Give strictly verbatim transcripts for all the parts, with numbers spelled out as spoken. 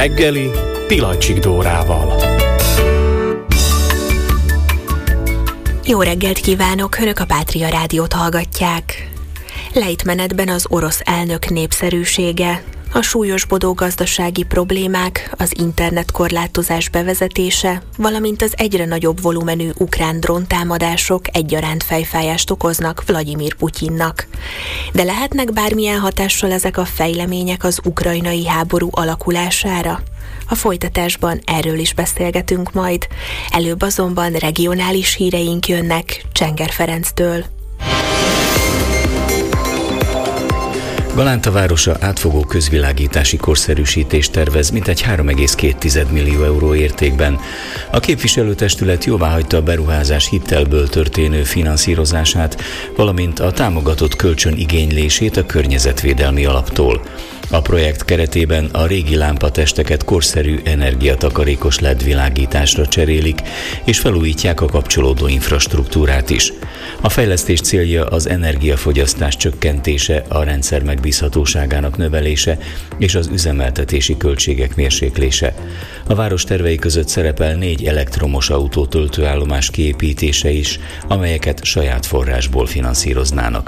reggeli Pilacsik Dórával. Jó reggelt kívánok, Önök a Pátria Rádiót hallgatják. Lejtmenetben az orosz elnök népszerűsége, a súlyosbodó gazdasági problémák, az internetkorlátozás bevezetése, valamint az egyre nagyobb volumenű ukrán dróntámadások egyaránt fejfájást okoznak Vlagyimir Putyinnak. De lehetnek bármilyen hatással ezek a fejlemények az ukrajnai háború alakulására? A folytatásban erről is beszélgetünk majd. Előbb azonban regionális híreink jönnek Csenger Ferenctől. Galánta városa átfogó közvilágítási korszerűsítést tervez mintegy három egész két millió euró értékben. A képviselőtestület jóváhagyta a beruházás hitelből történő finanszírozását, valamint a támogatott kölcsön igénylését a környezetvédelmi alaptól. A projekt keretében a régi lámpatesteket korszerű energiatakarékos el é dé világításra cserélik, és felújítják a kapcsolódó infrastruktúrát is. A fejlesztés célja az energiafogyasztás csökkentése, a rendszer megbízhatóságának növelése és az üzemeltetési költségek mérséklése. A város tervei között szerepel négy elektromos autó töltőállomás kiépítése is, amelyeket saját forrásból finanszíroznának.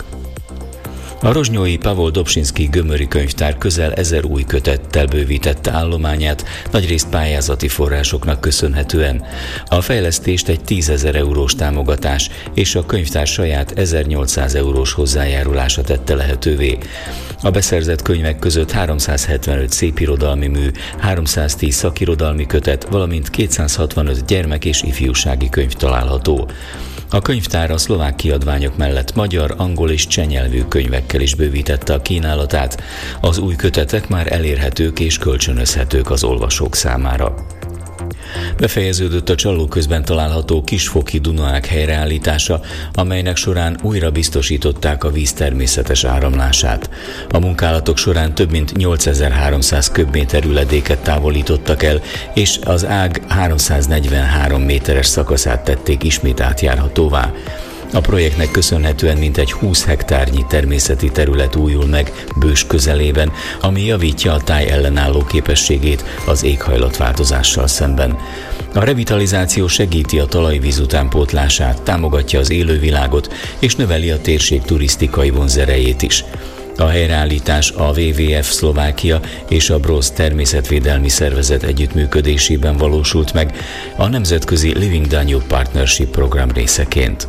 A rozsnyói Pavol Dobzsinszky Gömöri könyvtár közel ezer új kötettel bővítette állományát, nagyrészt pályázati forrásoknak köszönhetően. A fejlesztést egy tízezer eurós támogatás és a könyvtár saját ezernyolcszáz eurós hozzájárulása tette lehetővé. A beszerzett könyvek között háromszázhetvenöt szépirodalmi mű, háromszáztíz szakirodalmi kötet, valamint kétszázhatvanöt gyermek- és ifjúsági könyv található. A könyvtár a szlovák kiadványok mellett magyar, angol és cseh nyelvű könyvekkel is bővítette a kínálatát. Az új kötetek már elérhetők és kölcsönözhetők az olvasók számára. Befejeződött a Csallóközben található Kisfoki Dunaág helyreállítása, amelynek során újra biztosították a víz természetes áramlását. A munkálatok során több mint nyolcezer-háromszáz köbméter üledéket távolítottak el, és az ág háromszáznegyvenhárom méteres szakaszát tették ismét átjárhatóvá. A projektnek köszönhetően mintegy húsz hektárnyi természeti terület újul meg Bős közelében, ami javítja a táj ellenálló képességét az éghajlatváltozással szemben. A revitalizáció segíti a talajvíz utánpótlását, támogatja az élővilágot és növeli a térség turisztikai vonzerejét is. A helyreállítás a dupla vé vé ef Szlovákia és a Broz természetvédelmi szervezet együttműködésében valósult meg a nemzetközi Living Danube Partnership program részeként.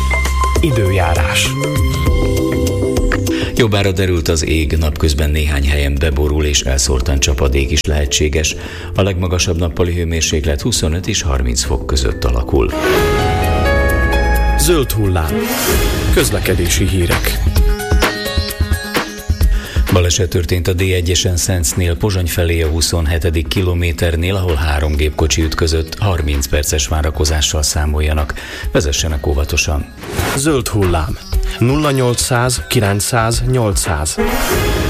Időjárás. Jobbára derült az ég, napközben néhány helyen beborul és elszórtan csapadék is lehetséges. A legmagasabb nappali hőmérséklet huszonöt és harminc fok között alakul. Zöld hullám. Közlekedési hírek. Baleset történt a dé egyesen Szencnél, Pozsony felé a huszonhetedik kilométernél, ahol három gépkocsi ütközött, harminc perces várakozással számoljanak. Vezessenek óvatosan. Zöld hullám. nulla nyolcszáz kilencszáz nyolcszáz.